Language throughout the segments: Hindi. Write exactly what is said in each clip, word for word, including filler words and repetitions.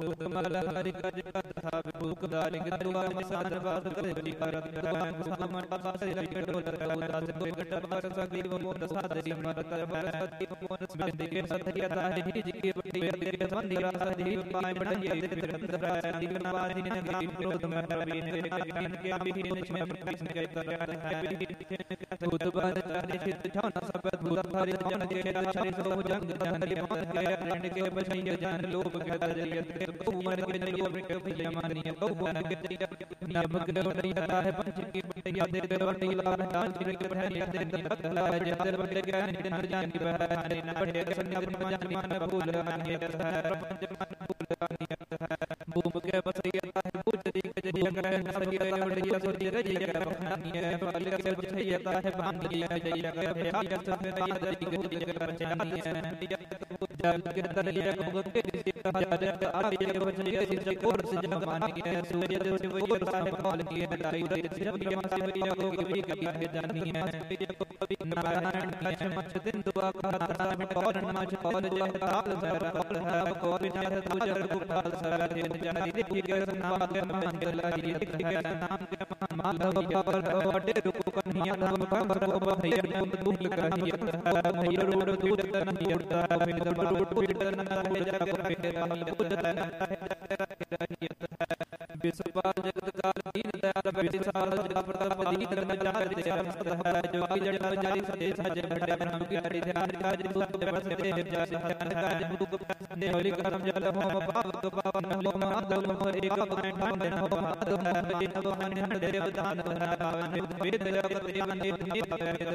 कमल हरि कज कथा विभूक दारि दुआ निसार बात करे बलि करत दुआन सामन बासि लगे डोल उदास बेकट बार सगी मोन सादरी मरत बरसति मोन स्मृति के सतिया ताहि जी के बड़ी के संधिया सदी पाय बढ़िया दिरंदरा दिनवादी ने गाम क्रोध में रवि ने ज्ञान के अभिहीन में कृष्ण के तरह है भूत बार चारि चित छन सब भूत हरि जन के आचार्य सो जंग धरि मान है रण के बछैया जान लोभ के दरिया कुमार के लोभ के भैया मानिए बहु के नियम के बढ़िया है पंच की बढ़िया दे दे बढ़िया डाल के बढ़िया दे दे अल्लाह जदर बढ़िया ज्ञान न जानी बहाने न बढ़िया संज्ञा जानी मान भूल आनी है प्रपंच मन भूल आनी है भूम के बसैया है बुद्धि के जरिया का सरिया बढ़िया सोची रजिया का बहानी है बाल के बसैया है बांधी है जरिया का भैया सब में दरी के बुद्धि के बचानी है जल के दरिया को के ऋषि कहा जाता आगे के बचैया से कोर से जमानी है सूर्य देव से वो साहेब कॉल किए बताई दे सिर्फ ये मासिया को कभी कभी है जानी है नारायण का मच दिन दुआ का तारा में कौन मच कौन जो ताल सर कौन है कौन चाहे तू जर गोपाल सर के जानी रे के नाम के मंगल लगी के नाम के माधव पर अटे रुको कन्हैया धाम का को भैया दूर करिए भैया रोड दूर नहीं होता फिर रोड फिर ना है जा विश्वपाल जगत काल दीन दयाल विशाल जगत प्रताप दीन दयाल दयाल सदा जो की जड़ जारी सदेश जय भट्टा ब्रह्म की हरि ध्यान काज सुख बसते जय हरि काज मुख ने होली करम जल हो पावक पावन हो माधव हो एक कंठ हो माधव है नव हन देव दान भरावन वेद जगत देव ने वेद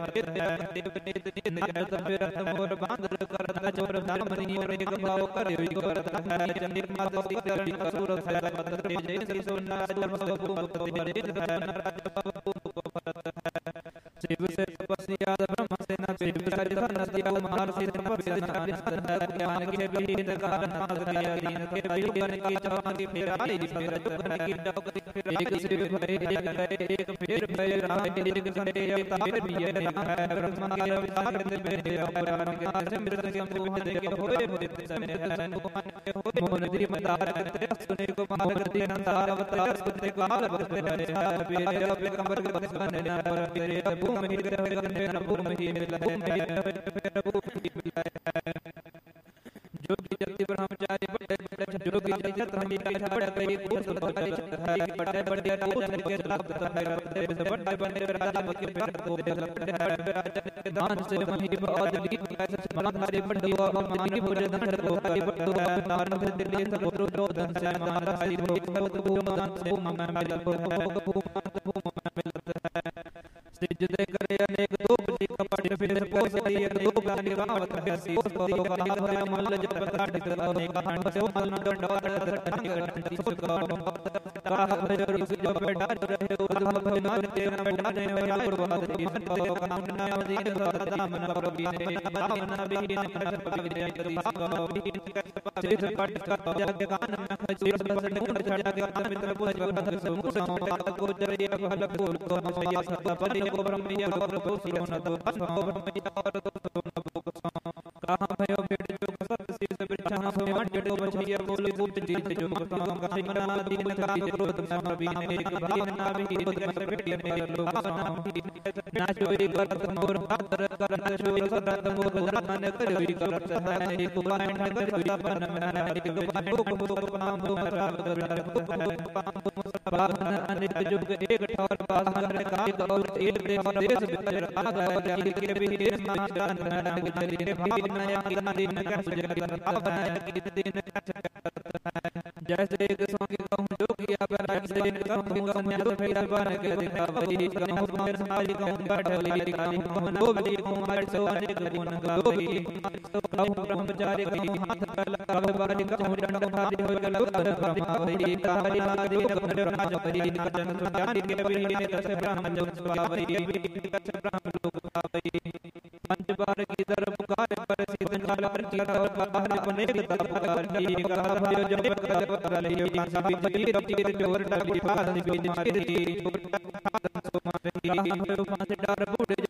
देव ने जगत विरत मोर बांधर करत चोर धर्म नि और एक भाव कर करत है चंद्र माधव सिकरण असुर सर पद जय श्री सोना धर्म सब भूप तेरे राज बाबू को परत है शिव से तपस्या ब्रह्म से न शिव से धन दिया महर्षि तपस्या है ज्ञान के विहीन कारण नाथ दिया दीन के विहीन की चौन की फेराई फिर दुखन की डोकरी एक शिव भय एक भय एक फिर भय राम एक संते अवतार भी है ब्रह्मा के अवतार में अपराध के सिमरन के मुख देखे होए होए समय दर्शन मोहन दी मदार करते सुने को महावती अनंतार अवतार सुनते काल बसते है वीर पे कमर के बसने न पर तेरे भूमि ग्रह गगन न भूमि मिला है भूमि मिला है जो की जल्दी ब्रह्मचारी बड़े बड़े जो की जगत हमी का बड़ा कई कोस बड़े है बड़े बड़े राजन के लाभ है बड़े बड़े राजा के पेड़ को लगते है राजन के दान से वही बहुत ली कैसे मनधारी बड़ुआ मानी भोजन धन को कई बड़ुआ नारन से दिल्ली से गोरो दो धन से मारा हरि भोग सब भूम दान से भूम में मिलता है भूम भूम में मिलता है सिजदे करे अनेक दो जी कपट फिर पोस लिए दो गाने गावत है सीस को गाना भया मल जब काट कर ने कांड से मन डंडा धरती घंटी सुख का भय रुक जो बैठा रहे उधम भगवान तेरा बैठाने वाला गुरबाद की तो कामना दीन सदा मन प्रभु ने भावना बीन कर पवित्र करी बीन शेष पट का जाके कान में खसीस बस गुण चढ़ा के मित्र पूछ भक्त समुख को जरिया फल फूल को मैया सदा परि को ब्रह्मया को सियो न तो ब्रह्मया और तो न भूख कहां भयो भेट जो सत शीस बिरछा सो माटे तो बछिया बोल गुप्त जीत जो काम का मना दीन का क्रोध में बीन एक भाव ना भी खुद में बेटिया मेरे लोग नाम ना चोरी करत मोर बादर करत चोरी करत मोर धन करी करत है एक बाण कर अपन में एक बाण को काम राव कर पावन अनेक जुग एक ठौर बाहर का और एक देश भीतर आ गया ज्ञान के भी मान जान गली रे भाई नया दिन का जगत पावन के दिन जैसे एक संग कहूं जो किया पर से कहूं कहूं मैं तो फिर बन के दिखा वही कहूं मेरे सारी कहूं बैठली कहूं लो भी कुमार सो अनेक गुण गावी कहूं ब्रह्मचारी की हाथ पर लगा बारी कहूं दंड भारी हो गल ब्रह्मा वही तारी आदि कर राज परी जन ज्ञान के भी ने तस ब्रह्म जो स्वावई तस ब्रह्म लोक पावई पंच बार की दर पुकार पर सिद्ध काल पर की और बाहर अनेक तप कर की कहा भयो जो कर कर लियो सभी तीर तीर जोर डग फास बीज मारी सो मारी कहा भयो पांच डार बूढ़ जड़ गंगा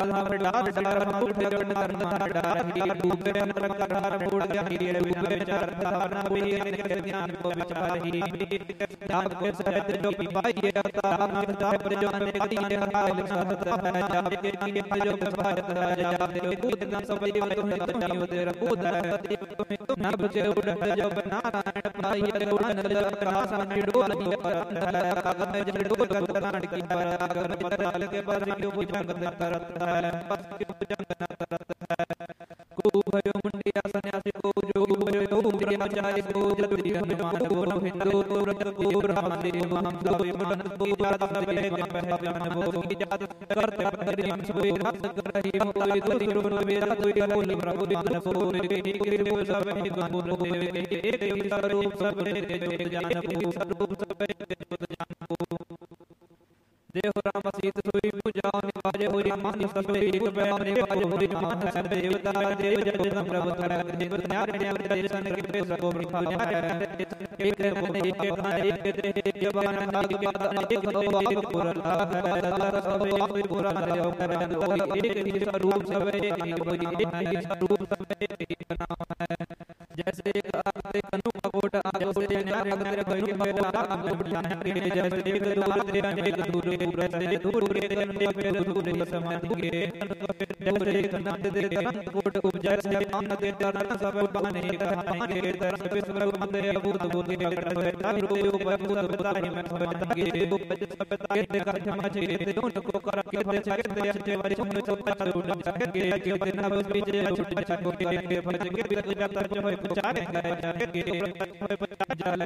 धाम डार डार माउठ गण धर्म डार ही डूबे नरक डार मूड़ ज्ञानी डूबे चार धारणा हुई के ज्ञान को विचार ही जाप के सहित जो पाइए अवतार नाथ जाप जो अनेक दिए हाल सहत है जाप के दिए जो भारत है जाप के कूद न सब जीव तुम्हें तुम्हें तेरा कूद है नभ के उड़त जो नारायण पाइए उड़न आकाश में डोल दिए परत है कागज में जड़ डोल गगन की पर अगर पताल के पर जो भुजंग तरत है बस के भुजंग तरत है को भयो मुंडिया सन्यासी को जो भयो तो ब्रह्मचारी को जति हनुमान को हिंदू तुरंत को रामदेव हम सब मन को जात सबे के पहचान वो की जात करते परि हम सोई रात कर रही मोई दुति रोन मेरा कोई बोल प्रभु मान सोन के गिर बोल सब गान बोल देवे के एक ही स्वरूप सब के जो ज्ञान को स्वरूप सब के जो ज्ञान को देव राम सीत सोई पूजा निवाजे होई मान सबे एक बयाने वाले होई मान सब देवता देव जग प्रभु तड़ा देव ज्ञान देव दर्शन के सब ब्रह्मा एक मन एक कान एक देह एक जबान नाग बात एक दो आप पुरला है सब एक पुरला देव करन कोई एक ही स्वरूप सब एक ही कोई एक ही स्वरूप सब एक ही बना है जैसे एक आते कनु कोट आगे से न्याय अगर कनु मेरा नाम बढ़िया है जैसे एक दूर तेरा एक दूर दूर से दूर के तने पे दूर समाधि के जैसे एक नंद दे अनंत कोट उपजय से मान दे चरण सब बने कहानी के तरफ विश्व मंदे अभूत भूत के करता रूप भूत बताहि में समझ के उपज सब के का क्षमा के दोन को कर के दे सकते अच्छे वाली सुन तो पच उड़ के के दिन अब बीच छुट छको के के फज के तक जाता जो है कुछ आए गए जाने के जल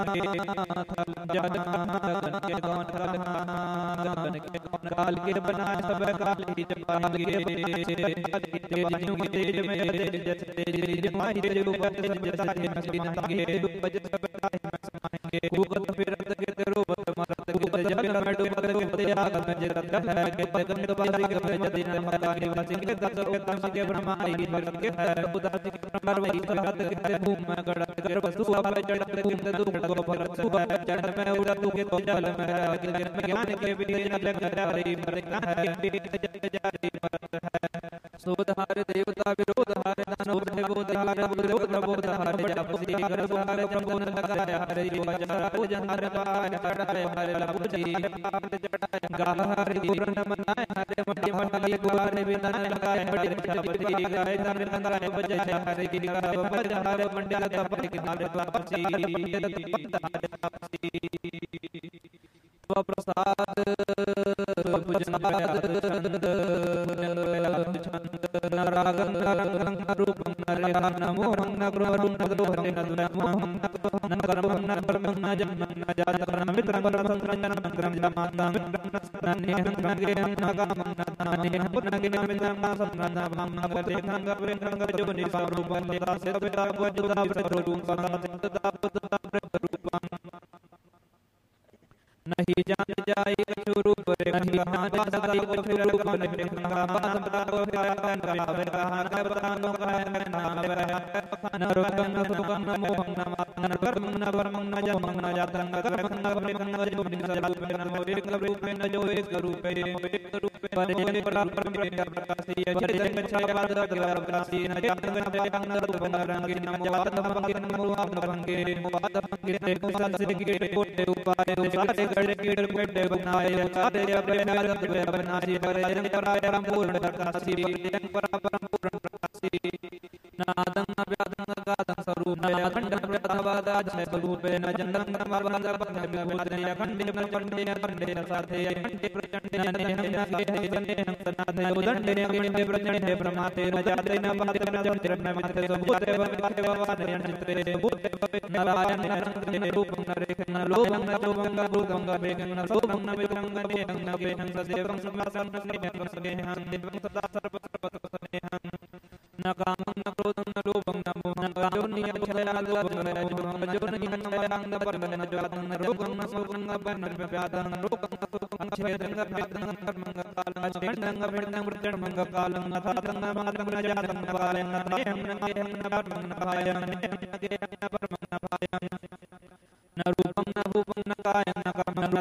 काल के बना सब काल ही जपाल के तेज जो की तेज में जैसे तेज माही तेज ऊपर जैसा है मसीना के उपज सब काहे में समाएंगे कुगत फिरत के तेरो बत मरत के जल में डूब के त्याग में जरत है के गंग बारी के जदिन मकानी वासी के दस के दस के ब्रह्माई भरत के है उदासी के परवई सहत के भूम में गड़त के वस्तु अब चढ़त के दुख को भरत सुबह चढ़ में उड़त के तो जल में के ज्ञान के विद्या लग जारी मरता है जारी मरत है सोधार देवता विरोध हार दानव देवो धार विरोध प्रबोध हार जापसी कर सुहार प्रभु न लगाया हरि वजरा पूजन हर पार चढ़ाए हर लपुजी गाहर पूर्ण मनाए हरे मटी मटी गुआरे बिना लगाए हरि छपति गाय धन लगाए बजाय हरि की का बज हर मंडल तप के हार वापसी हार वापसी प्रसाद नारागं नारंगं रूपं नरया नमो न ग्रहं न ग्रहं न नमो न कर्मं न कर्मं न जन्मं न जातं न मित्रं परमं न मित्रं जमातं न नेहं न गेहं न कामं न तानेहं पुनः मित्रं न सपनं न भं न गतेहं गप्रेहं जो निस्वरूपं दासे पिता वजुता प्ररूपं तदा पुता प्ररूपं नहीं जान जाए कछु रूप रे नहीं कहां जाई कछु रूप नहीं कहां बात बता को कहां कहां कहां का बतानो कहां नाम न रोगं न सुगं न मोहं न मातं न कर्मं न वर्मं न जमं न जातं न कर्मं न भ्रमं न जो निसरूप न एक रूप न जो एक रूप एक रूप परे परापर में प्रकाशी जय छाया बाद प्रकाशी न जातं न जातं न रूप न रंगे न जातं भंगे न मोह भंगे मोह भंगे को संसे के कोटे उपाय सारे गड़े कीड़ पेटे बनाए सारे अपराध बनाए परम परम पूर्ण प्रकाशी परम परम पूर्ण प्रकाशी नादं व्यादं गादं स्वरूप अखंड प्रतवादा जय स्वरूपे न जन्नं मर्वंद बंध विमोचने अखंडे प्रचंडे अखंडे साथे अखंडे प्रचंडे अनेहं गेहे जनेहं सनाथे उदंडे अखंडे प्रचंडे प्रमाते न जाते न पाते न जंते न मित्रे सबूते भगवाते भगवाने चित्रे भूते नारायण नरंग रूपं नरेख न लोभं न लोभं न भूतं न वेगं न सोभं न विक्रं न नेहं न गेहं सदेवं समासं न स्नेहं स्नेहं देवं सदा सर्व सर्वतो स्नेहं न कामं न क्रोधं न लोभं न मोहं न जोनियं छया लोभं न जोहं न जोनियं न मयं न परमं न जातं न रोगं न शोकं न बनं न व्याधं न रोगं न शोकं न छेदं न भेदं न कर्मं न कालं न छेदं न भेदं न मृत्यं न कालं न थातं न मातं न जातं न पालं न नेहं न गेहं न परमं न भायं नेहं न गेहं न परमं न भायं न रूपं न भूपं न कायं न कर्मं न तपं न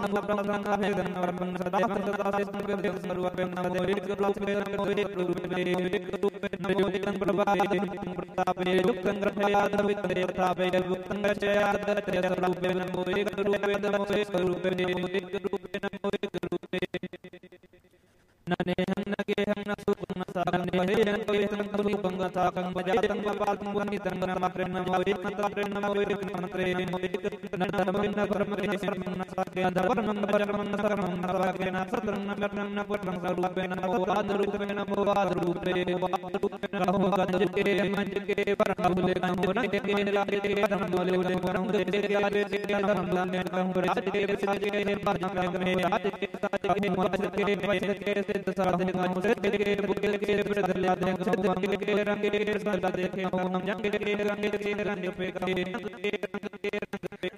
नमः ब्रह्मणः ब्रह्मणः सदा सदा से स्वरूपे नमो एक रूपे नमो एक रूपे एक रूपे नमो एक प्रभाते प्रतापे युक्तं ग्रहयाद वितरेतापे युक्तं गच्छयाद स्वरूपे नमो एक रूपे नमो एक रूपे नमो एक रूपे नमो एक रूपे नने हम नगे हम न सुकुन न सारने हे हम कोई तंग तुलु बंग साकं बजातं पातं वनि तंग नम प्रेम नमो एक मंत्र प्रेम नमो एक मंत्रे नमो एक नन नमो न परम के शरण न साके धर्म न परम न शरण न साके न सत्रं न मरणं न परम स्वरूपे नमो आद रूपे नमो आद रूपे आद रूपे नमो गंज के मंज के परम भूले नमो न के राज के परम भूले भूले परम दे के आगे से परम लाने कहूं राज के साज के बाज में राज के साज के मत के पैसे के सिद्ध साधे कहूं से के बुके के प्रदल्या दे कहूं अंग के रंग के सदा देखे हम जंग के रंग के रंग पे के रंग के रंग पे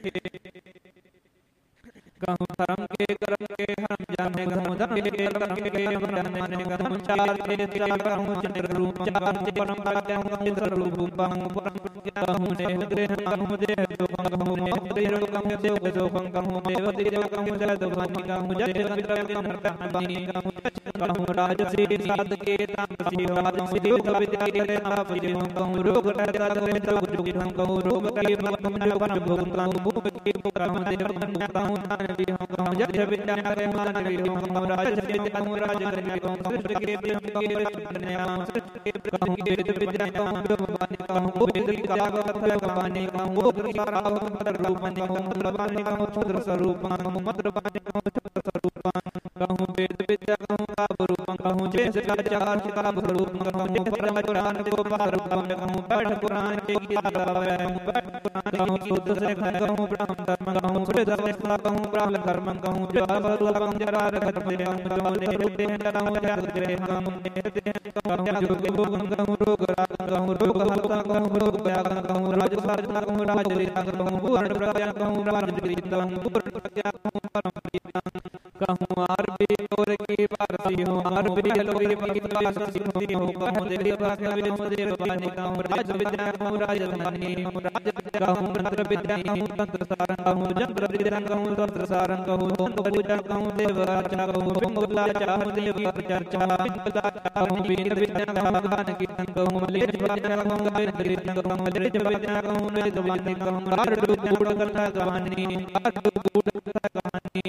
कहूं धर्म के कर्म के हम जाने कहूं धर्म के कर्म के हम जाने कहूं चार के चार कहूं चंद्र रूप चार परम भाग्य कहूं चंद्र रूप कहूं परम कहूं ने देह कहूं देह जो कहूं ने देह कहूं देव जो कहूं देव देव कहूं जय भवानी कहूं जय मंत्र कहूं भवानी कहूं कहूं राज श्री साध के तामसी राज सिद्धि विद्या के नाम जी कहूं रोग रहता है तो जोगी कहूं रोग के भगवान भगवान भोग कहूं भूप के कहूं देव कहूं भी हम कहूं जय विद्या के मान भी हम राज के कहूं राज के कहूं सृष्टि के हम कहूं नाम सृष्टि के कहूं के विद्या कहूं भगवान कहूं वेद की जागत भगवान कहूं सारा मत रूप कहूं भगवान कहूं क्षुद्र स्वरूप कहूं मत कहूं क्षुद्र स्वरूप कहूं वेद विद्या कहूं काब रूप कहूं जैसे चार किताब रूप कहूं परम पुराण को पार कहूं बैठ पुराण के गीता कहूं बैठ पुराण कहूं शुद्ध से कहूं ब्रह्म धर्म कहूं शुद्ध अवस्था कहूं ब्रह्म धर्म कहूं जो रूपं जरा रखत कहूं जो ने रूपे कहूं जग ग्रह कहूं ने कहूं जो भोगं कहूं रोग राग कहूं रोग हलता कहूं रोग व्याग कहूं राज साज कहूं राज रीत कहूं पूर्ण प्रज्ञा कहूं राज प्रीत कहूं पूर्ण प्रज्ञा कहूं परम प्रीत कहूं आर भी और की वारसी हो आर भी लोरी की वारसी हो कहूं देव भाग्य कहूं देव वाणी कहूं राज विद्या कहूं राजधानी राज कहूं मंत्र विद्या कहूं तंत्र सारंग कहूं जंत्र विद्या कहूं तंत्र सारंग कहूं पूजा कहूं देव अर्चा कहूं मंगला चाह देव चर्चा कहूं वीर विद्या भगवान की कहूं लेज विद्या कहूं वेद विद्या कहूं लेज विद्या कहूं वेद वाणी कहूं आर गुड़ कथा कहानी आर गुड़ कथा कहानी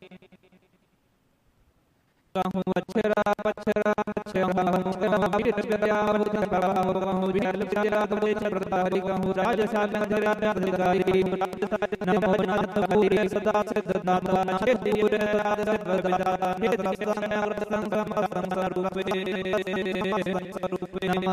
कहूं अक्षरा पक्षरा अक्षरा कहूं वीर विद्या बुद्ध कहूं कहूं वीर विद्या बुद्ध प्रतारी कहूं राजशाल धरा अधिकारी नमो नाथ पूरे सदा सिद्ध दाता छे पूरे राज सिद्ध दाता हे दस्तान अर्थ संगम संसार रूपे संसार रूपे नमः